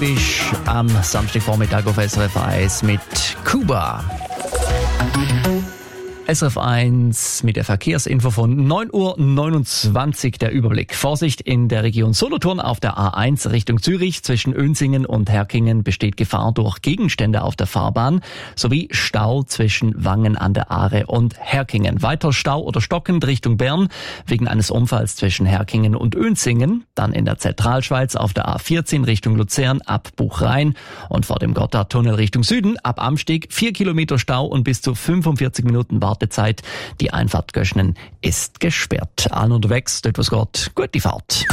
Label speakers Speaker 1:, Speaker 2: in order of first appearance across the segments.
Speaker 1: Bist am Samstagvormittag auf SRF 1 mit Kuba. SRF 1 mit der Verkehrsinfo von 9:29 Uhr der Überblick. Vorsicht in der Region Solothurn auf der A1 Richtung Zürich. Zwischen Önsingen und Herkingen besteht Gefahr durch Gegenstände auf der Fahrbahn sowie Stau zwischen Wangen an der Aare und Herkingen. Weiter Stau oder stockend Richtung Bern wegen eines Unfalls zwischen Herkingen und Önsingen. Dann in der Zentralschweiz auf der A14 Richtung Luzern ab Buchrhein und vor dem Gotthardtunnel Richtung Süden ab Amsteg 4 Kilometer Stau und bis zu 45 Minuten Wartezeit. Die Einfahrt Göschnen ist gesperrt. Allen unterwegs, dort was geht, gute Fahrt.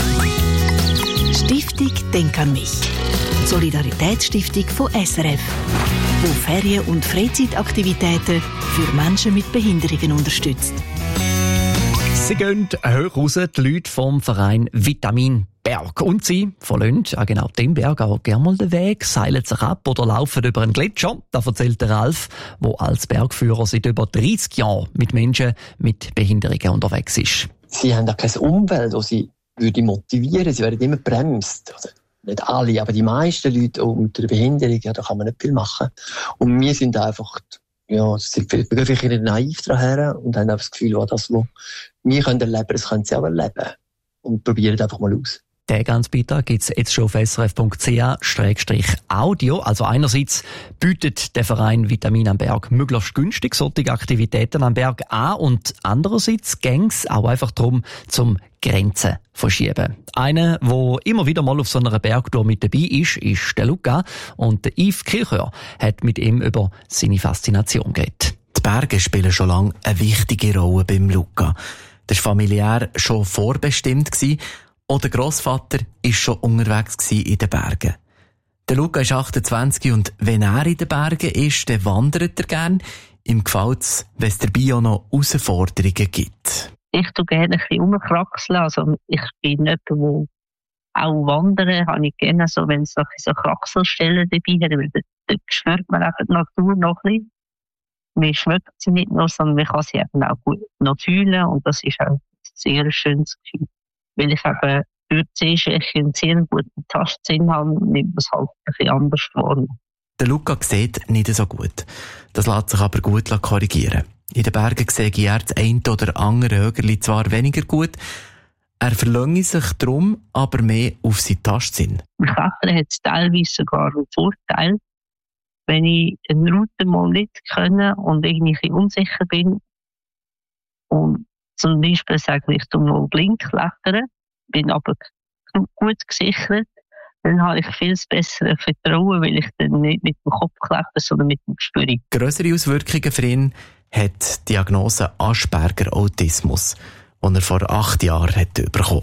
Speaker 2: Stiftung Denk an mich. Solidaritätsstiftung von SRF, wo Ferien- und Freizeitaktivitäten für Menschen mit Behinderungen unterstützt.
Speaker 1: Sie gehen hoch raus, die Leute vom Verein Vitamin Berg. Und sie verlassen genau dem Berg auch gerne mal den Weg, seilen sich ab oder laufen über einen Gletscher. Da erzählt der Ralf, der als Bergführer seit über 30 Jahren mit Menschen mit Behinderungen unterwegs ist.
Speaker 3: Sie haben auch kein Umfeld, das sie motivieren würde. Sie werden immer bremst. Also nicht alle, aber die meisten Leute auch mit einer Behinderung, ja, da kann man nicht viel machen. Und wir sind einfach, ja, wir gehen vielleicht naiv daher und haben einfach das Gefühl, das, was wir erleben können, das können sie auch erleben. Und probieren einfach mal aus.
Speaker 1: Den ganzen Beitrag gibt es jetzt schon auf srf.ch/audio. Also einerseits bietet der Verein Vitamin am Berg möglichst günstig solche Aktivitäten am Berg an und andererseits ging es auch einfach darum, zum Grenzen verschieben. Einer, der immer wieder mal auf so einer Bergtour mit dabei ist der Luca. Und der Yves Kirchhör hat mit ihm über seine Faszination geredet.
Speaker 4: Die Berge spielen schon lange eine wichtige Rolle beim Luca. Das war familiär schon vorbestimmt und der Grossvater war schon unterwegs in den Bergen. Der Luca ist 28 und wenn er in den Bergen ist, dann wandert er gerne. Ihm gefällt es, wenn es dabei auch noch Herausforderungen gibt.
Speaker 5: Ich tue gerne ein bisschen rumkraxeln. Also ich bin jemand, der auch wandern, habe ich gerne so, wenn es so Kraxelstellen dabei hat, weil dort spürt man eben die Natur noch ein bisschen. Man schmeckt sie nicht nur, sondern man kann sie eben auch gut noch fühlen und das ist auch ein sehr schönes Gefühl. Weil ich eben durch die Sehschwäche einen sehr guten Tastsinn habe, nimmt man es halt ein bisschen anders vor.
Speaker 4: Der Luca sieht nicht so gut. Das lässt sich aber gut korrigieren. In den Bergen sehe er das eine oder andere Högerli zwar weniger gut, er verlange sich darum aber mehr auf seinen Tastsinn.
Speaker 5: Beim Klettern hat es teilweise sogar einen Vorteil. Wenn ich eine Route mal nicht kann und irgendwie unsicher bin und zum Beispiel sage ich, mal blind klettern, bin aber gut gesichert, dann habe ich viel besseres Vertrauen, weil ich dann nicht mit dem Kopf kletter, sondern mit dem Gespür.
Speaker 4: Grössere Auswirkungen für ihn hat die Diagnose Asperger Autismus, die er vor 8 Jahren hat bekommen.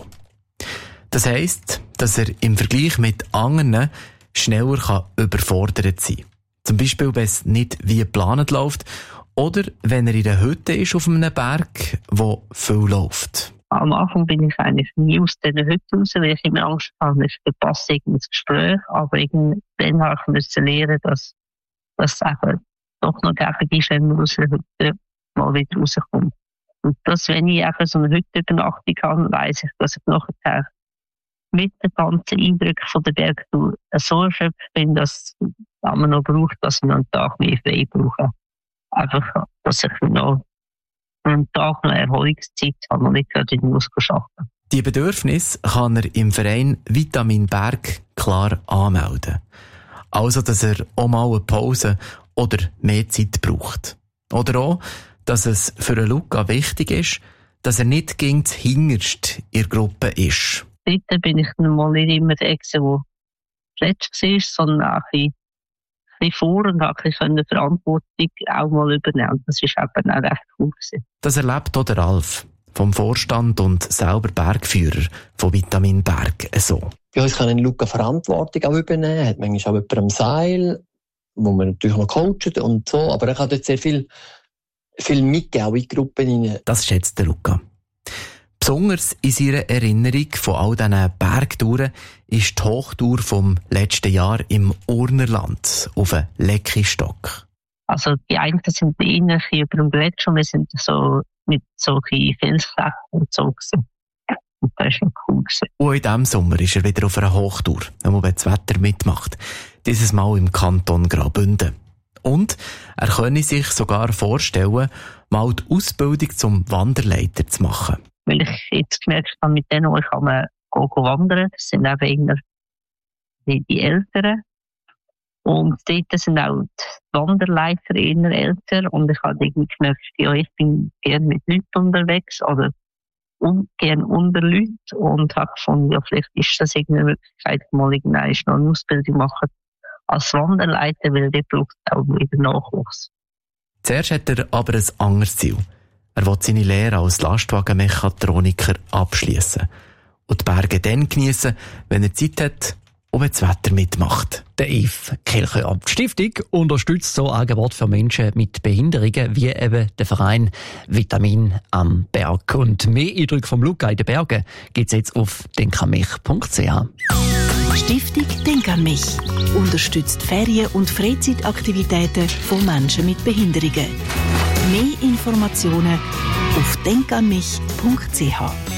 Speaker 4: Das heisst, dass er im Vergleich mit anderen schneller überfordert sein kann. Zum Beispiel, wenn es nicht wie geplant läuft oder wenn er in der Hütte ist auf einem Berg, wo viel läuft.
Speaker 5: Am Anfang bin ich eigentlich nie aus dieser Hütte raus, weil ich immer Angst hatte, ich verpasse irgendein Gespräch. Aber dann habe ich lernen, dass es eben doch noch gäbig ist, wenn man aus der Hütte mal wieder rauskommt. Und dass, wenn ich eben so eine Hüttenübernachtung habe, weiss ich, dass ich nachher mit den ganzen Eindrücken von der Bergtour so erschöpft bin, dass man noch braucht, dass man einen Tag mehr frei brauche. Einfach, dass ich noch einen Tag noch Erholungszeit habe und nicht gerade in muss arbeiten.
Speaker 4: Die Bedürfnisse kann er im Verein Vitamin Berg klar anmelden. Also, dass er auch mal eine Pause oder mehr Zeit braucht. Oder auch, dass es für einen Luca wichtig ist, dass er nicht gegen das Hinterste in der Gruppe ist.
Speaker 5: Dort bin ich mal nicht immer der Exe, der zuletzt war, sondern auch ein bisschen vor und habe eine Verantwortung auch mal übernehmen. Das war eben auch recht cool.
Speaker 4: Das erlebt auch der Ralf, vom Vorstand und selber Bergführer von Vitamin Berg, so.
Speaker 3: Bei uns kann ein Luca Verantwortung auch übernehmen, er hat manchmal auch jemanden am Seil, wo man natürlich noch coacht und so, aber er kann dort sehr viel mitgeben, auch in die Gruppen rein.
Speaker 4: Das schätzt der Luca. Besonders in seiner Erinnerung von all diesen Bergtouren ist die Hochtour vom letzten Jahr im Urnerland auf einen Leckistock.
Speaker 5: Also die einen sind ähnlich über dem Gletscher, wir sind so mit solchen Felskleppen und so gewesen. Und das ist noch cool.
Speaker 4: Und in diesem Sommer ist er wieder auf einer Hochtour, wenn das Wetter mitmacht. Dieses Mal im Kanton Graubünden. Und er könne sich sogar vorstellen, mal die Ausbildung zum Wanderleiter zu machen.
Speaker 5: Weil ich jetzt gemerkt habe, mit denen kann man wandern. Das sind eben die Älteren. Und dort sind auch die Wanderleiter eher älter. Und ich habe irgendwie gemerkt, ja, ich bin gerne mit Leuten unterwegs oder gerne unter Leuten. Und habe gefunden, ja, vielleicht ist das irgendeine Möglichkeit, mal noch eine Ausbildung machen als Wanderleiter, weil der braucht auch wieder Nachwuchs.
Speaker 4: Zuerst hat er aber ein anderes Ziel. Er will seine Lehre als Lastwagenmechatroniker abschließen und die Berge dann geniessen, wenn er Zeit hat und wenn das Wetter mitmacht.
Speaker 1: Der Yves Kelcher. Die Stiftung unterstützt so Angebote für Menschen mit Behinderungen wie eben der Verein Vitamin am Berg. Und mehr Eindrücke vom Luca in den Bergen gibt es jetzt auf denkanmich.ch.
Speaker 2: Stiftung Denk an mich unterstützt Ferien- und Freizeitaktivitäten von Menschen mit Behinderungen. Mehr Informationen auf denkanmich.ch.